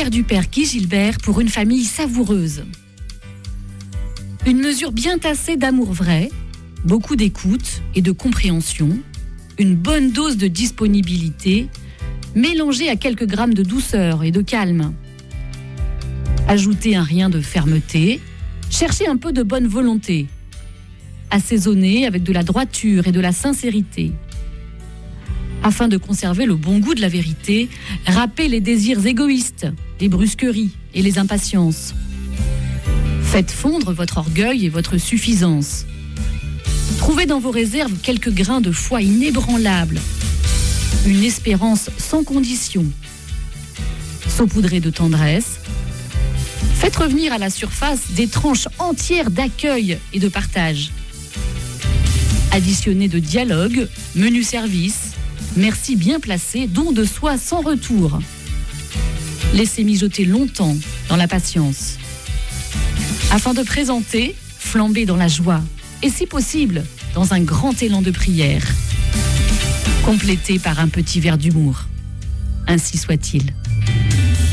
prière du père Guy Gilbert pour une famille savoureuse. Une mesure bien tassée d'amour vrai, beaucoup d'écoute et de compréhension, une bonne dose de disponibilité, mélangée à quelques grammes de douceur et de calme. Ajoutez un rien de fermeté, cherchez un peu de bonne volonté. Assaisonnez avec de la droiture et de la sincérité. Afin de conserver le bon goût de la vérité, râpez les désirs égoïstes, les brusqueries et les impatiences. Faites fondre votre orgueil et votre suffisance. Trouvez dans vos réserves quelques grains de foi inébranlable, une espérance sans condition. Saupoudrez de tendresse. Faites revenir à la surface des tranches entières d'accueil et de partage. Additionnez de dialogue, menu service, merci bien placé, don de soi sans retour. Laissez mijoter longtemps dans la patience. Afin de présenter, flambez dans la joie et si possible, dans un grand élan de prière. Complété par un petit verre d'humour. Ainsi soit-il.